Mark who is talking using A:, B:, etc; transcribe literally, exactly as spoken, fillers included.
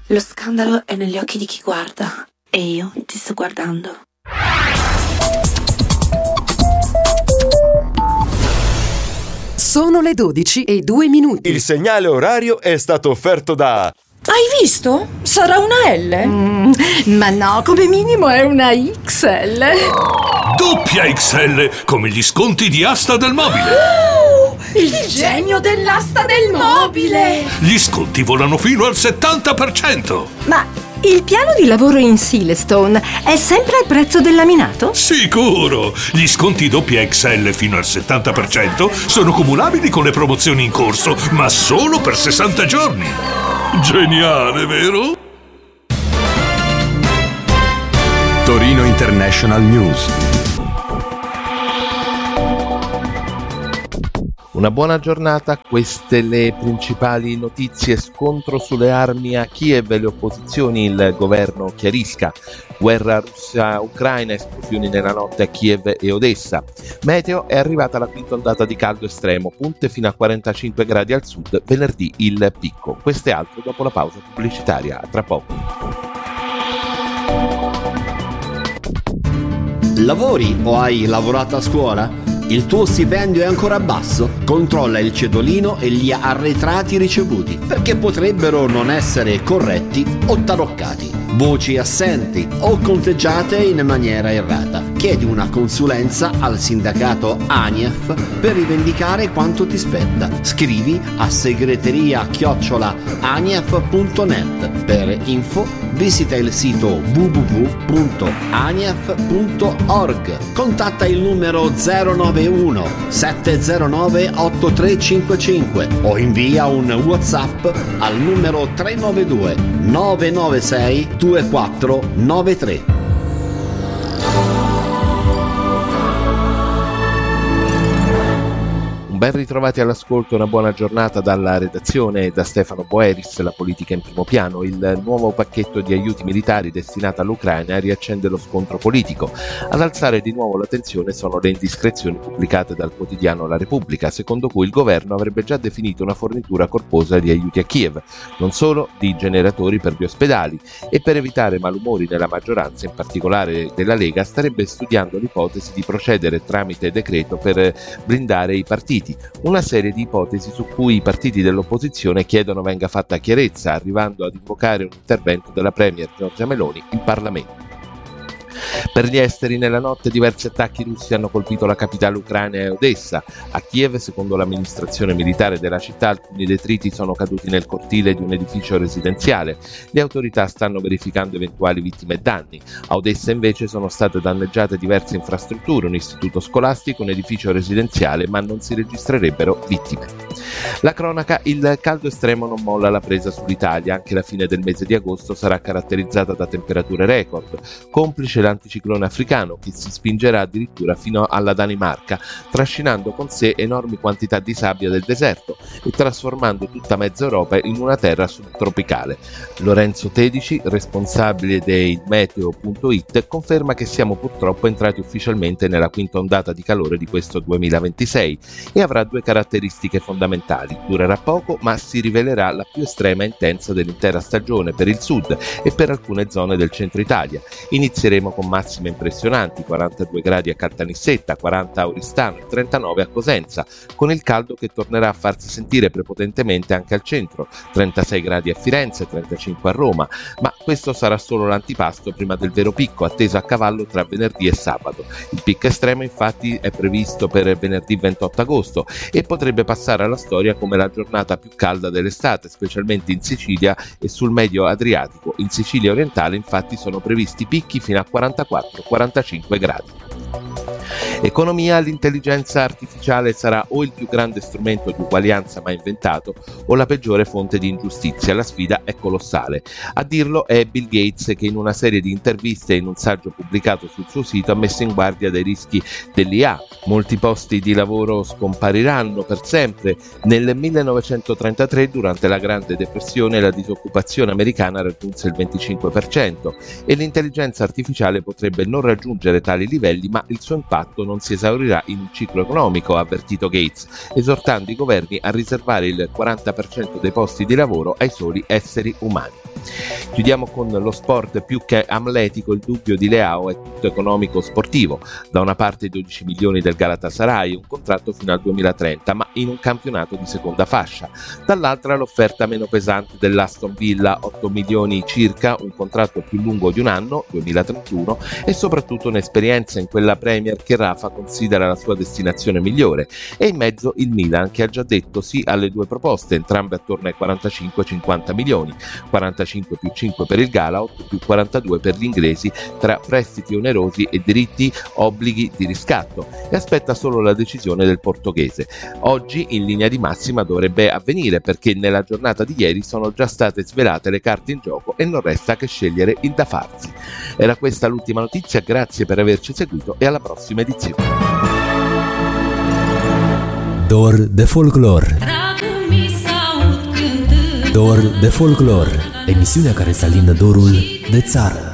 A: Lo scandalo è negli occhi di chi guarda e io ti sto guardando.
B: Sono le dodici e due minuti.
C: Il segnale orario è stato offerto da...
D: Hai visto? Sarà una L?
E: Mm, ma no, come minimo è una X L.
F: Doppia X L, come gli sconti di Asta del Mobile.
D: Oh, il, il genio dell'asta del mobile.
F: Gli sconti volano fino al settanta per cento.
E: Ma il piano di lavoro in Silestone è sempre al prezzo del laminato?
F: Sicuro! Gli sconti doppia X L fino al settanta per cento sono cumulabili con le promozioni in corso, ma solo per sessanta giorni. Geniale, vero?
G: Torino International News.
H: Una buona giornata, queste le principali notizie. Scontro sulle armi a Kiev, le opposizioni, il governo chiarisca. Guerra Russia-Ucraina, esplosioni nella notte a Kiev e Odessa. Meteo, è arrivata la quinta ondata di caldo estremo, punte fino a quarantacinque gradi al sud, venerdì il picco. Queste altre dopo la pausa pubblicitaria, a tra poco.
I: Lavori o hai lavorato a scuola? Il tuo stipendio è ancora basso? Controlla il cedolino e gli arretrati ricevuti, perché potrebbero non essere corretti o taroccati. Voci assenti o conteggiate in maniera errata. Chiedi una consulenza al sindacato A N I E F per rivendicare quanto ti spetta. Scrivi a segreteria chiocciola anief punto net. Per info visita il sito w w w punto anief punto org. Contatta il numero zero nove uno sette zero nove otto tre cinque cinque o invia un WhatsApp al numero tre nove due nove nove sei due quattro nove tre.
H: Ben ritrovati all'ascolto, una buona giornata dalla redazione e da Stefano Boeris. La politica in primo piano. Il nuovo pacchetto di aiuti militari destinato all'Ucraina riaccende lo scontro politico. Ad alzare di nuovo la tensione sono le indiscrezioni pubblicate dal quotidiano La Repubblica, secondo cui il governo avrebbe già definito una fornitura corposa di aiuti a Kiev, non solo di generatori per gli ospedali, e per evitare malumori nella maggioranza, in particolare della Lega, starebbe studiando l'ipotesi di procedere tramite decreto per blindare i partiti. Una serie di ipotesi su cui i partiti dell'opposizione chiedono venga fatta chiarezza, arrivando ad invocare un intervento della premier Giorgia Meloni in Parlamento. Per gli esteri, nella notte diversi attacchi russi hanno colpito la capitale ucraina e Odessa. A Kiev, secondo l'amministrazione militare della città, alcuni detriti sono caduti nel cortile di un edificio residenziale. Le autorità stanno verificando eventuali vittime e danni. A Odessa invece sono state danneggiate diverse infrastrutture, un istituto scolastico, un edificio residenziale, ma non si registrerebbero vittime. La cronaca: il caldo estremo non molla la presa sull'Italia. Anche la fine del mese di agosto sarà caratterizzata da temperature record, complice l'anticiclone africano che si spingerà addirittura fino alla Danimarca, trascinando con sé enormi quantità di sabbia del deserto e trasformando tutta mezza Europa in una terra subtropicale. Lorenzo Tedici, responsabile dei meteo punto it, conferma che siamo purtroppo entrati ufficialmente nella quinta ondata di calore di questo duemilaventisei e avrà due caratteristiche fondamentali: durerà poco, ma si rivelerà la più estrema e intensa dell'intera stagione per il sud e per alcune zone del centro Italia. Inizieremo con massime impressionanti: quarantadue gradi a Caltanissetta, quaranta a Oristano e trentanove a Cosenza, con il caldo che tornerà a farsi sentire prepotentemente anche al centro, trentasei gradi a Firenze, trentacinque a Roma, ma questo sarà solo l'antipasto prima del vero picco, atteso a cavallo tra venerdì e sabato. Il picco estremo infatti è previsto per venerdì ventotto agosto e potrebbe passare alla storia come la giornata più calda dell'estate, specialmente in Sicilia e sul medio Adriatico. In Sicilia orientale infatti sono previsti picchi fino a quarantaquattro quarantacinque gradi. Economia: l'intelligenza artificiale sarà o il più grande strumento di uguaglianza mai inventato o la peggiore fonte di ingiustizia. La sfida è colossale. A dirlo è Bill Gates, che in una serie di interviste e in un saggio pubblicato sul suo sito ha messo in guardia dai rischi dell'I A. Molti posti di lavoro scompariranno per sempre. Nel millenovecentotrentatré, durante la Grande Depressione, la disoccupazione americana raggiunse il venticinque per cento e l'intelligenza artificiale potrebbe non raggiungere tali livelli, ma il suo impatto non si esaurirà in un ciclo economico, ha avvertito Gates, esortando i governi a riservare il quaranta per cento dei posti di lavoro ai soli esseri umani. Chiudiamo con lo sport più che amletico. Il dubbio di Leao è tutto economico sportivo. Da una parte i dodici milioni del Galatasaray, un contratto fino al duemilatrenta, ma in un campionato di seconda fascia. Dall'altra l'offerta meno pesante dell'Aston Villa, otto milioni circa, un contratto più lungo di un anno, duemilatrentuno, e soprattutto un'esperienza in quella Premier che Rafa considera la sua destinazione migliore. E in mezzo il Milan, che ha già detto sì alle due proposte, entrambe attorno ai quarantacinque cinquanta milioni, quarantacinque più cinque per il Gala, otto più quarantadue per gli inglesi, tra prestiti onerosi e diritti obblighi di riscatto, e aspetta solo la decisione del portoghese. Oggi in linea di massima dovrebbe avvenire, perché nella giornata di ieri sono già state svelate le carte in gioco e non resta che scegliere il da farsi. Era questa l'ultima notizia, grazie per averci seguito e alla prossima edizione.
J: Dor de folclor. Dor de folclor, emisiunea care să alindă dorul de țară.